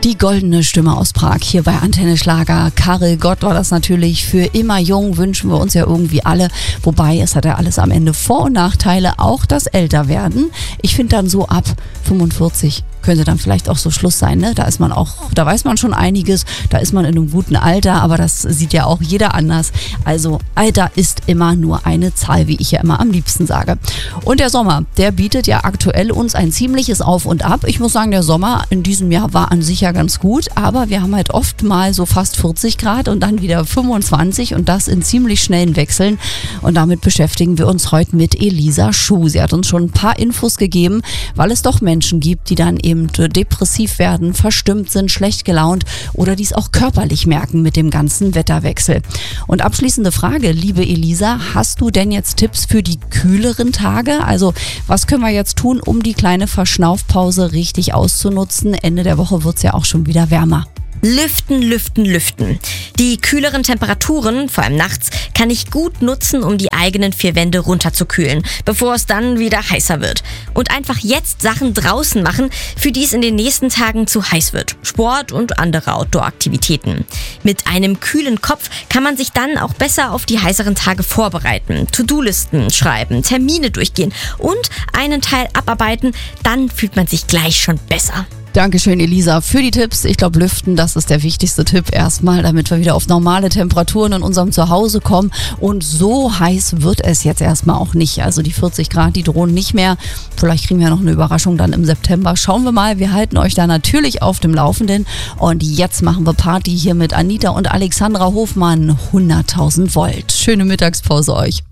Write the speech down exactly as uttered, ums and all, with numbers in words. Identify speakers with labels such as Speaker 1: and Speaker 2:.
Speaker 1: Die goldene Stimme aus Prag hier bei Antenne Schlager. Karel Gott war das natürlich. Für immer jung wünschen wir uns ja irgendwie alle. Wobei, es hat ja alles am Ende Vor- und Nachteile, auch das Älterwerden. Ich finde dann so ab fünfundvierzig könnte dann vielleicht auch so Schluss sein, ne? Da ist man auch, da weiß man schon einiges, da ist man in einem guten Alter, aber das sieht ja auch jeder anders. Also Alter ist immer nur eine Zahl, wie ich ja immer am liebsten sage. Und der Sommer, der bietet ja aktuell uns ein ziemliches Auf und Ab. Ich muss sagen, der Sommer in diesem Jahr war an sich ja ganz gut, aber wir haben halt oft mal so fast vierzig Grad und dann wieder fünfundzwanzig und das in ziemlich schnellen Wechseln. Und damit beschäftigen wir uns heute mit Elisa Schuh. Sie hat uns schon ein paar Infos gegeben, weil es doch Menschen gibt, die dann eben depressiv werden, verstimmt sind, schlecht gelaunt oder dies auch körperlich merken mit dem ganzen Wetterwechsel. Und abschließende Frage, liebe Elisa, hast du denn jetzt Tipps für die kühleren Tage? Also was können wir jetzt tun, um die kleine Verschnaufpause richtig auszunutzen? Ende der Woche wird es ja auch schon wieder wärmer.
Speaker 2: Lüften, lüften, lüften. Die kühleren Temperaturen, vor allem nachts, kann ich gut nutzen, um die eigenen vier Wände runterzukühlen, bevor es dann wieder heißer wird. Und einfach jetzt Sachen draußen machen, für die es in den nächsten Tagen zu heiß wird. Sport und andere Outdoor-Aktivitäten. Mit einem kühlen Kopf kann man sich dann auch besser auf die heißeren Tage vorbereiten, To-Do-Listen schreiben, Termine durchgehen und einen Teil abarbeiten, dann fühlt man sich gleich schon besser.
Speaker 1: Dankeschön, Elisa, für die Tipps. Ich glaube, lüften, das ist der wichtigste Tipp erstmal, damit wir wieder auf normale Temperaturen in unserem Zuhause kommen. Und so heiß wird es jetzt erstmal auch nicht. Also die vierzig Grad, die drohen nicht mehr. Vielleicht kriegen wir noch eine Überraschung dann im September. Schauen wir mal. Wir halten euch da natürlich auf dem Laufenden. Und jetzt machen wir Party hier mit Anita und Alexandra Hofmann. hunderttausend Volt. Schöne Mittagspause euch.